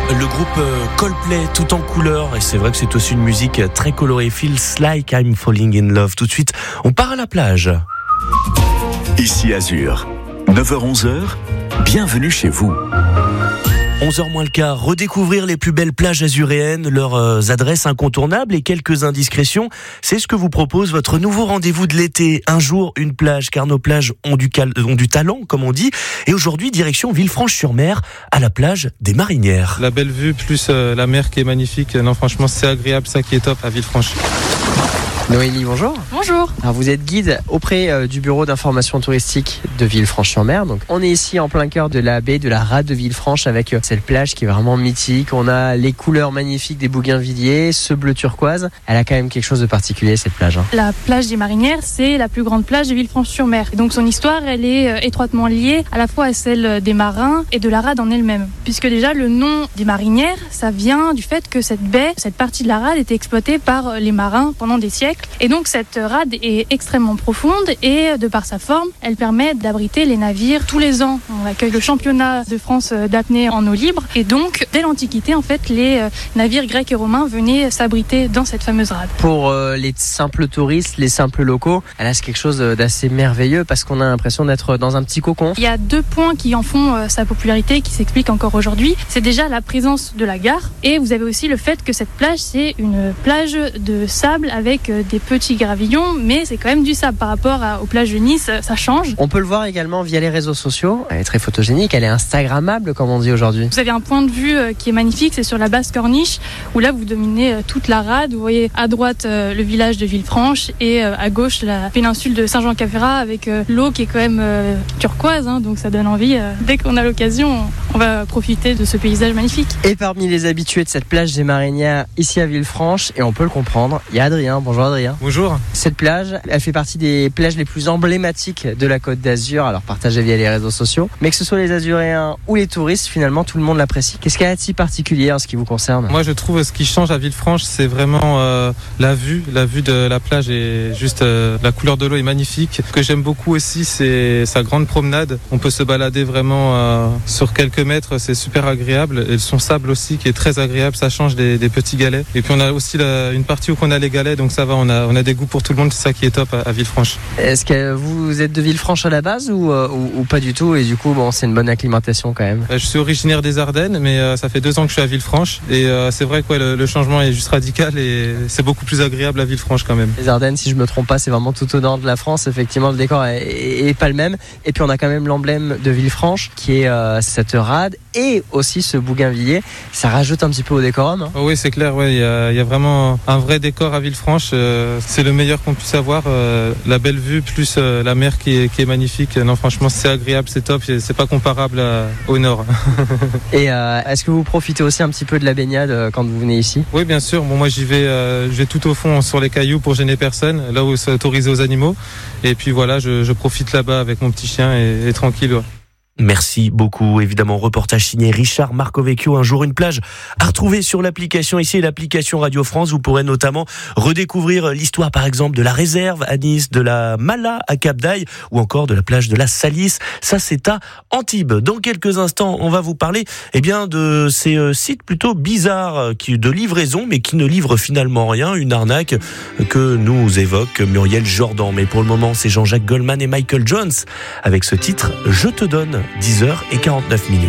Le groupe Coldplay, tout en couleur, et c'est vrai que c'est aussi une musique très colorée. Feels like I'm falling in love. Tout de suite, on part à la plage. Ici Azur, 9h-11h, bienvenue chez vous. 11h moins le quart, redécouvrir les plus belles plages azuréennes, leurs adresses incontournables et quelques indiscrétions. C'est ce que vous propose votre nouveau rendez-vous de l'été. Un jour, une plage, car nos plages ont du talent, comme on dit. Et aujourd'hui, direction Villefranche-sur-Mer, à la plage des Marinières. La belle vue, plus la mer qui est magnifique. Non, franchement, c'est agréable, ça qui est top à Villefranche. Noélie, bonjour. Bonjour. Alors vous êtes guide auprès du bureau d'information touristique de Villefranche-sur-Mer. Donc on est ici en plein cœur de la baie de la Rade de Villefranche avec cette plage qui est vraiment mythique. On a les couleurs magnifiques des bougainvilliers, ce bleu turquoise. Elle a quand même quelque chose de particulier cette plage. La plage des Marinières, c'est la plus grande plage de Villefranche-sur-Mer. Et donc son histoire, elle est étroitement liée à la fois à celle des marins et de la Rade en elle-même. Puisque déjà le nom des Marinières, ça vient du fait que cette baie, cette partie de la Rade était exploitée par les marins pendant des siècles. Et donc cette rade est extrêmement profonde et de par sa forme, elle permet d'abriter les navires tous les ans. On accueille le championnat de France d'apnée en eau libre et donc dès l'Antiquité, en fait, les navires grecs et romains venaient s'abriter dans cette fameuse rade. Pour les simples touristes, les simples locaux, elle a quelque chose d'assez merveilleux parce qu'on a l'impression d'être dans un petit cocon. Il y a 2 points qui en font sa popularité, qui s'expliquent encore aujourd'hui. C'est déjà la présence de la gare et vous avez aussi le fait que cette plage, c'est une plage de sable avec des petits gravillons, mais c'est quand même du sable par rapport aux plages de Nice, ça change. On peut le voir également via les réseaux sociaux. Elle est très photogénique, elle est instagrammable comme on dit aujourd'hui. Vous avez un point de vue qui est magnifique, c'est sur la basse corniche où là vous dominez toute la rade. Vous voyez à droite le village de Villefranche et à gauche la péninsule de Saint-Jean-Cap-Ferrat avec l'eau qui est quand même turquoise, donc ça donne envie. Dès qu'on a l'occasion, on va profiter de ce paysage magnifique. Et parmi les habitués de cette plage des Marinières ici à Villefranche, et on peut le comprendre, il y a Adrien. Bonjour Adrien. Bonjour. Cette plage, elle fait partie des plages les plus emblématiques de la Côte d'Azur, alors partagée via les réseaux sociaux. Mais que ce soit les Azuréens ou les touristes, finalement, tout le monde l'apprécie. Qu'est-ce qu'il y a de si particulier en ce qui vous concerne ? Moi, je trouve ce qui change à Villefranche, c'est vraiment la vue. La vue de la plage est juste... la couleur de l'eau est magnifique. Ce que j'aime beaucoup aussi, c'est sa grande promenade. On peut se balader vraiment sur quelques mètres, c'est super agréable. Et son sable aussi, qui est très agréable, ça change des petits galets. Et puis, on a aussi une partie où on a les galets, donc ça va, on a des goûts pour tout le monde, c'est ça qui est top à Villefranche. Est-ce que vous êtes de Villefranche à la base ou pas du tout, et du coup c'est une bonne acclimatation quand même? Je suis originaire des Ardennes, mais ça fait 2 ans que je suis à Villefranche et c'est vrai que le changement est juste radical et c'est beaucoup plus agréable à Villefranche quand même. Les Ardennes, si je me trompe pas, c'est vraiment tout au nord de la France. Effectivement, le décor est pas le même, et puis on a quand même l'emblème de Villefranche qui est cette rade et aussi ce bougainvillier. Ça rajoute un petit peu au décorum. Oh oui, c'est clair, ouais, il y a vraiment un vrai décor à Villefranche. C'est le meilleur qu'on puisse avoir, la belle vue plus la mer qui est magnifique. Non, franchement, c'est agréable, c'est top, c'est pas comparable au nord. Et est-ce que vous profitez aussi un petit peu de la baignade quand vous venez ici? Oui, bien sûr. Bon, moi, je vais tout au fond sur les cailloux pour gêner personne, là où c'est autorisé aux animaux. Et puis voilà, je profite là-bas avec mon petit chien et tranquille. Ouais. Merci beaucoup. Évidemment, reportage signé Richard Marcovecchio. Un jour, une plage à retrouver sur l'application ici, l'application Radio France. Vous pourrez notamment redécouvrir l'histoire, par exemple, de la réserve à Nice, de la Mala à Cap-d'Aille ou encore de la plage de la Salisse. Ça, c'est à Antibes. Dans quelques instants, on va vous parler, de ces sites plutôt bizarres de livraison, mais qui ne livrent finalement rien. Une arnaque que nous évoque Muriel Jordan. Mais pour le moment, c'est Jean-Jacques Goldman et Michael Jones avec ce titre, Je te donne 10h49.